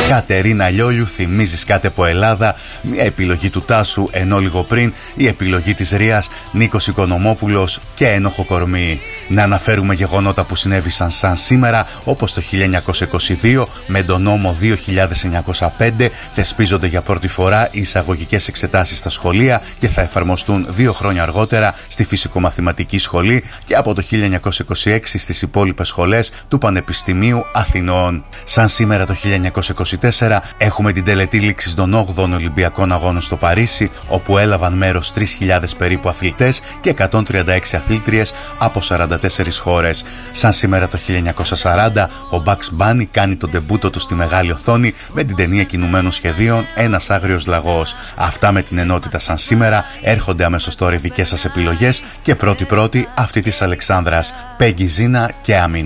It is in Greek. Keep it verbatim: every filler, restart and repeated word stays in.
Κατερίνα Λιόλιου, θυμίζεις κάτι από Ελλάδα, μια επιλογή του Τάσου, ενώ λίγο πριν η επιλογή της Ρίας, Νίκος Οικονομόπουλος και Ένοχο Κορμί. Να αναφέρουμε γεγονότα που συνέβησαν σαν σήμερα, όπως το χίλια εννιακόσια είκοσι δύο με τον νόμο δύο χιλιάδες εννιακόσια πέντε θεσπίζονται για πρώτη φορά οι εισαγωγικές εξετάσεις στα σχολεία και θα εφαρμοστούν δύο χρόνια αργότερα στη Φυσικομαθηματική Σχολή και από το χίλια εννιακόσια είκοσι έξι στις υπόλοιπες σχολές του Πανεπιστημίου Αθηνών. Σαν σήμερα το χίλια εννιακόσια είκοσι τέσσερα έχουμε την τελετή λήξης των όγδοων Ολυμπιακών Αγώνων στο Παρίσι, όπου έλαβαν μέρος τρεις χιλιάδες περίπου αθλητές και εκατόν τριάντα έξι αθλήτριες από σαράντα τέσσερις χώρες. Σαν σήμερα το χίλια εννιακόσια σαράντα ο Bugs Bunny κάνει τον τεμπούτο του στη μεγάλη οθόνη με την ταινία κινουμένων σχεδίων «Ένας άγριος λαγός». Αυτά με την ενότητα σαν σήμερα. Έρχονται αμέσως τώρα οι δικές σας επιλογές και πρώτη-πρώτη αυτή της Αλεξάνδρας, Πέγγι Ζίνα και Αμίνα.